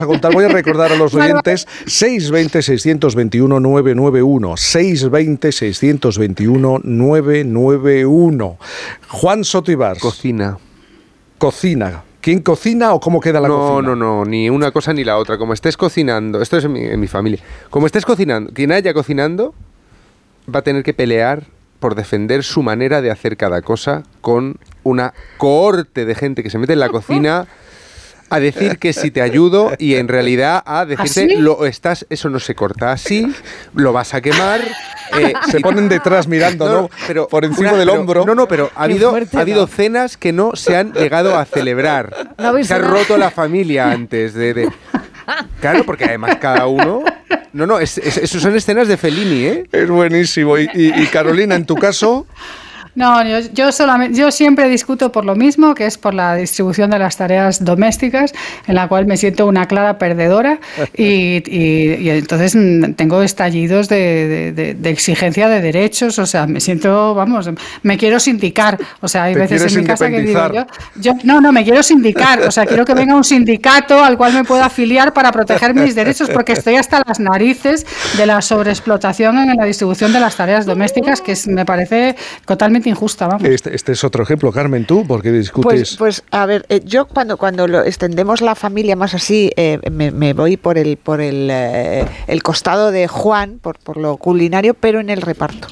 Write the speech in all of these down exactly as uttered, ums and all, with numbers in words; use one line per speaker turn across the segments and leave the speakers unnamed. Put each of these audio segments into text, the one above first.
a contar, voy a recordar a los oyentes seis veinte, seiscientos veintiuno, nueve nueve uno, seis veinte, seiscientos veintiuno, nueve nueve uno. Juan Soto Ibars.
Cocina.
Cocina. ¿Quién cocina o cómo queda la
no,
cocina?
No, no, no, ni una cosa ni la otra. Como estés cocinando, esto es en mi, en mi familia, como estés cocinando, quien haya cocinando va a tener que pelear por defender su manera de hacer cada cosa con una cohorte de gente que se mete en la cocina a decir que si te ayudo y en realidad a decirte
¿Así?
lo estás, eso no se corta así, lo vas a quemar.
Eh, se ponen detrás mirando, ¿no?
no pero
por encima
una,
del
pero,
hombro.
No, no, pero ha habido,
fuerte,
ha habido
¿no?
cenas que no se han llegado a celebrar.
¿No
se ha roto la familia antes de, de... Claro, porque además cada uno... No, no, es, es, eso son escenas de Fellini, ¿eh?
Es buenísimo. Y, y, y Carolina, en tu caso...
No, yo, yo solamente, yo siempre discuto por lo mismo, que es por la distribución de las tareas domésticas, en la cual me siento una clara perdedora y, y, y entonces tengo estallidos de, de, de, de exigencia de derechos, o sea, me siento, vamos, me quiero sindicar, o sea, hay
¿Te
veces en mi casa que digo
independizar?
yo, yo, no, no, me quiero sindicar, o sea, quiero que venga un sindicato al cual me pueda afiliar para proteger mis derechos, porque estoy hasta las narices de la sobreexplotación en la distribución de las tareas domésticas, que es, me parece totalmente injusta, vamos.
Este, este es otro ejemplo. Carmen, ¿tú por qué discutes?
Pues, pues a ver, eh, yo cuando cuando lo extendemos la familia más así, eh, me, me voy por el por el, eh, el costado de Juan, por, por lo culinario, pero en el reparto.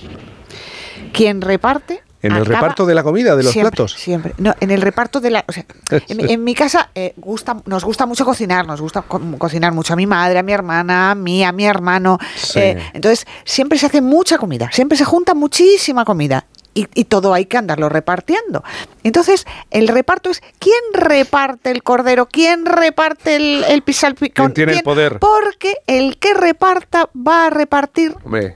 Quien reparte...
¿En el
acaba-
reparto de la comida, de los
siempre,
platos?
Siempre. No, en el reparto de la... O sea, en, mi- en mi casa eh, gusta, nos gusta mucho cocinar, nos gusta co- cocinar mucho a mi madre, a mi hermana, a mí, a mi hermano.
Sí.
Eh, entonces, siempre se hace mucha comida, siempre se junta muchísima comida. Y, y todo hay que andarlo repartiendo. Entonces, el reparto es ¿quién reparte el cordero? ¿Quién reparte el, el pisalpicón?
¿Quién tiene el poder?
Porque el que reparta va a repartir
Hombre.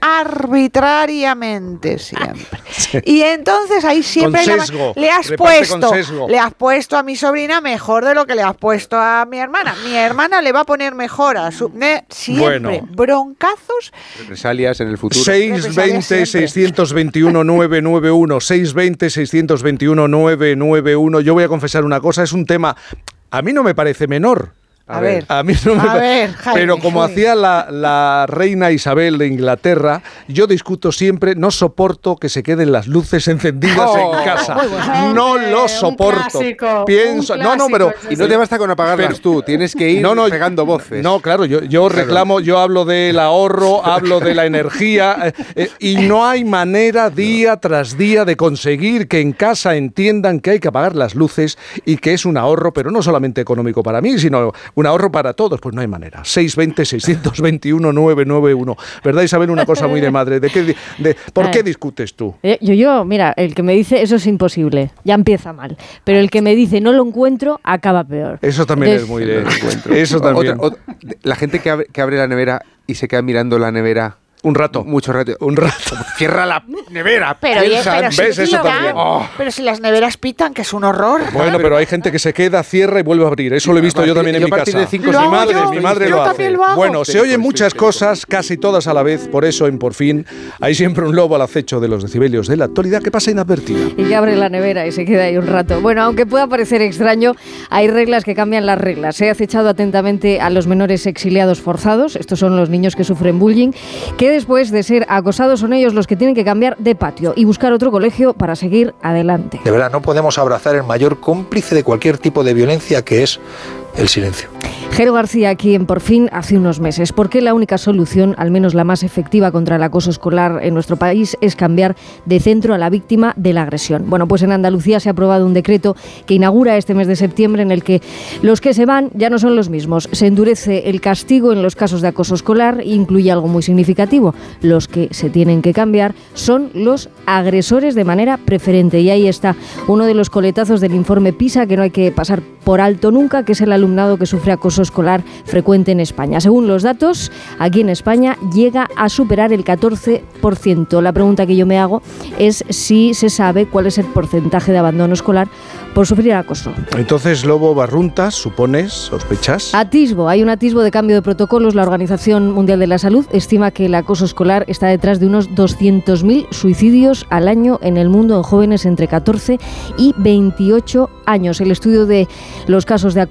arbitrariamente siempre.
Sí.
Y entonces ahí siempre
Con
hay la-
sesgo.
le has
Reparte con
puesto,
sesgo.
le has puesto a mi sobrina mejor de lo que le has puesto a mi hermana. Mi hermana le va a poner mejor a su... eh, siempre.
Bueno.
Broncazos.
Represalias en el futuro.
seis veinte,
siempre.
seiscientos veintiuno, nueve nueve uno, seis veinte, seiscientos veintiuno, nueve nueve uno. Yo voy a confesar una cosa, es un tema, a mí no me parece menor.
A ver.
A mí no me
A
pa-
ver, Jaime,
pero como
Jaime.
hacía la, la reina Isabel de Inglaterra, yo discuto siempre, no soporto que se queden las luces encendidas
Oh,
en casa.
muy bueno.
No
Hombre,
lo
un
soporto.
clásico,
Pienso,
un
no, no, pero
clásico,
Y no te basta con apagarlas
Pero-
tú, tienes que ir
No, no,
pegando voces.
No, claro, yo, yo reclamo, yo hablo del ahorro, hablo de la energía, eh, eh, y no hay manera día tras día de conseguir que en casa entiendan que hay que apagar las luces y que es un ahorro, pero no solamente económico para mí, sino un ahorro para todos. Pues no hay manera. seis veinte, seiscientos veintiuno, nueve nueve uno. ¿Verdad, Isabel? Una cosa muy de madre. ¿De qué, di- de, ¿Por qué
Ay.
discutes tú?
Eh, Yo, yo, mira, el que me dice eso es imposible, ya empieza mal. Pero el que me dice no lo encuentro, acaba peor.
Eso también
Entonces,
es muy de...
Encuentro.
Eso también.
Otra- otra- la gente que abre, que abre la nevera y se queda mirando la nevera
Un rato.
mucho rato.
Un rato.
Cierra la nevera.
Pero, oye,
piensa,
pero, si
¿ves? Eso
pitan,
también.
Oh.
pero si las neveras pitan, que es un horror.
Bueno, pero hay gente que se queda, cierra y vuelve a abrir. Eso lo he visto
A
yo
partir-
también en
yo
mi
a partir
casa.
de cinco
Lo
mi
hago
madre,
yo,
mi madre
yo
lo
también
hace.
lo hago.
Bueno, se oyen muchas cosas, casi todas a la vez. Por eso, en Por Fin, hay siempre un lobo al acecho de los decibelios de la actualidad que pasa inadvertida.
Y que abre la nevera y se queda ahí un rato. Bueno, aunque pueda parecer extraño, hay reglas que cambian las reglas. Se ha acechado atentamente a los menores exiliados forzados, estos son los niños que sufren bullying, que después de ser acosados son ellos los que tienen que cambiar de patio y buscar otro colegio para seguir adelante.
De verdad, no podemos abrazar el mayor cómplice de cualquier tipo de violencia, que es el silencio.
Gero García aquí en Por Fin hace unos meses. ¿Por qué la única solución, al menos la más efectiva contra el acoso escolar en nuestro país, es cambiar de centro a la víctima de la agresión? Bueno, pues en Andalucía se ha aprobado un decreto que inaugura este mes de septiembre en el que los que se van ya no son los mismos. Se endurece el castigo en los casos de acoso escolar e incluye algo muy significativo. Los que se tienen que cambiar son los agresores de manera preferente. Y ahí está uno de los coletazos del informe PISA que no hay que pasar por alto nunca, que es el alumnado que sufre acoso escolar frecuente en España. Según los datos, aquí en España llega a superar el catorce por ciento. La pregunta que yo me hago es si se sabe cuál es el porcentaje de abandono escolar por sufrir acoso.
Entonces, Lobo Barruntas, supones, sospechas.
Atisbo, hay un atisbo de cambio de protocolos. La Organización Mundial de la Salud estima que el acoso escolar está detrás de unos doscientos mil suicidios al año en el mundo en jóvenes entre catorce y veintiocho años. El estudio de los casos de acoso escolar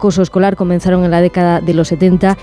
escolar comenzaron en la década de los setenta